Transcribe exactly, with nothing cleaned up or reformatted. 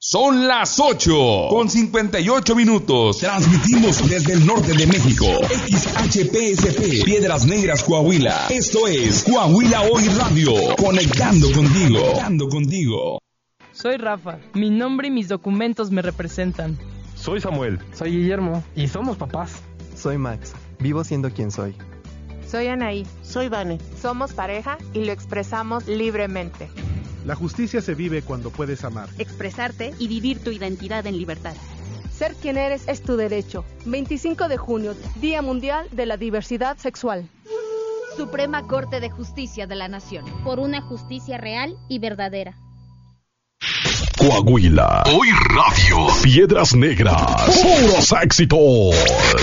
Son las ocho con cincuenta y ocho minutos. Transmitimos desde el norte de México. X H P S P, Piedras Negras, Coahuila. Esto es Coahuila Hoy Radio. Conectando contigo. Conectando contigo. Soy Rafa. Mi nombre y mis documentos me representan. Soy Samuel. Soy Guillermo. Y somos papás. Soy Max. Vivo siendo quien soy. Soy Anaí. Soy Vane. Somos pareja y lo expresamos libremente. La justicia se vive cuando puedes amar, expresarte y vivir tu identidad en libertad. Ser quien eres es tu derecho. veinticinco de junio, Día Mundial de la Diversidad Sexual. Suprema Corte de Justicia de la Nación. Por una justicia real y verdadera. Coahuila Hoy Radio. Piedras Negras. Puros éxitos.